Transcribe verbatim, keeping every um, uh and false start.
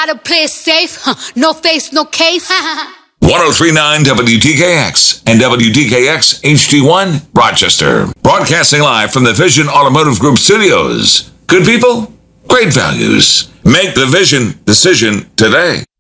Gotta play it safe, huh? No face, no case. ten thirty-nine W D K X and W D K X H D one, Rochester. Broadcasting live from the Vision Automotive Group studios. Good people, great values. Make the Vision decision today.